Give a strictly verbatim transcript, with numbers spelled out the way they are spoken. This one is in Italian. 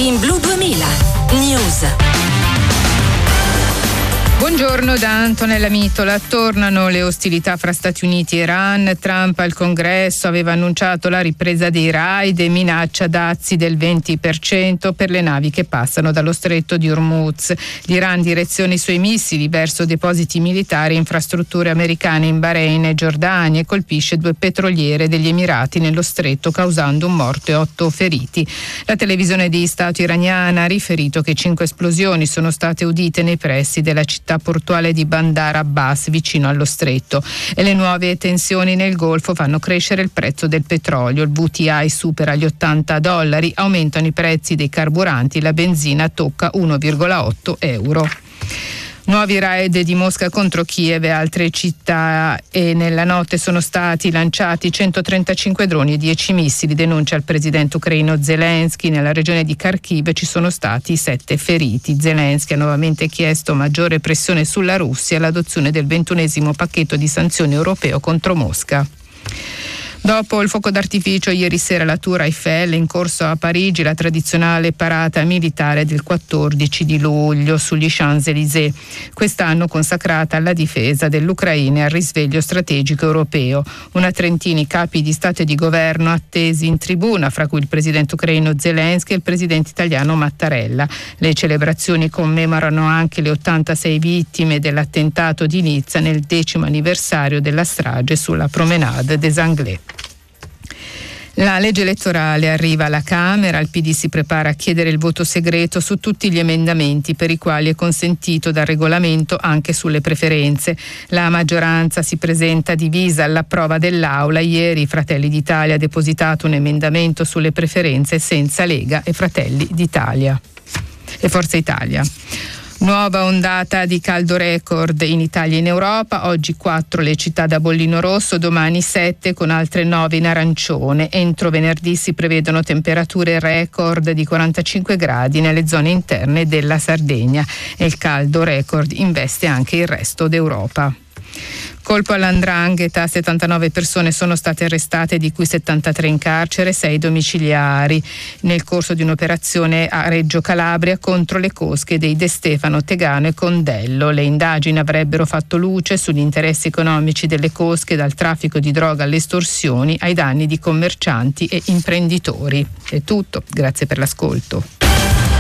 In Blu duemila News. Buongiorno da Antonella Mitola. Tornano le ostilità fra Stati Uniti e Iran. Trump al Congresso aveva annunciato la ripresa dei raid e minaccia dazi del venti per cento per le navi che passano dallo stretto di Hormuz. L'Iran direziona i suoi missili verso depositi militari e infrastrutture americane in Bahrain e Giordania e colpisce due petroliere degli Emirati nello stretto, causando un morto e otto feriti. La televisione di Stato iraniana ha riferito che cinque esplosioni sono state udite nei pressi della città portuale di Bandar Abbas, vicino allo stretto, e le nuove tensioni nel Golfo fanno crescere il prezzo del petrolio. Il W T I supera gli ottanta dollari, aumentano i prezzi dei carburanti, la benzina tocca uno virgola otto euro. Nuovi raid di Mosca contro Kiev e altre città, e nella notte sono stati lanciati centotrentacinque droni e dieci missili, denuncia il presidente ucraino Zelensky. Nella regione di Kharkiv ci sono stati sette feriti. Zelensky ha nuovamente chiesto maggiore pressione sulla Russia e l'adozione del ventunesimo pacchetto di sanzioni europeo contro Mosca. Dopo il fuoco d'artificio ieri sera alla Tour Eiffel, in corso a Parigi la tradizionale parata militare del quattordici di luglio sugli Champs-Élysées, quest'anno consacrata alla difesa dell'Ucraina e al risveglio strategico europeo. Una trentina i capi di Stato e di Governo attesi in tribuna, fra cui il presidente ucraino Zelensky e il presidente italiano Mattarella. Le celebrazioni commemorano anche le ottantasei vittime dell'attentato di Nizza nel decimo anniversario della strage sulla Promenade des Anglais. La legge elettorale arriva alla Camera, il P D si prepara a chiedere il voto segreto su tutti gli emendamenti per i quali è consentito dal regolamento anche sulle preferenze. La maggioranza si presenta divisa alla prova dell'Aula. Ieri Fratelli d'Italia ha depositato un emendamento sulle preferenze senza Lega e Fratelli d'Italia e Forza Italia. Nuova ondata di caldo record in Italia e in Europa, oggi quattro le città da bollino rosso, domani sette con altre nove in arancione. Entro venerdì si prevedono temperature record di quarantacinque gradi nelle zone interne della Sardegna e il caldo record investe anche il resto d'Europa. Colpo all''ndrangheta, settantanove persone sono state arrestate, di cui settantatré in carcere, sei domiciliari, nel corso di un'operazione a Reggio Calabria contro le cosche dei De Stefano, Tegano e Condello. Le indagini avrebbero fatto luce sugli interessi economici delle cosche, dal traffico di droga alle estorsioni ai danni di commercianti e imprenditori. È tutto, grazie per l'ascolto.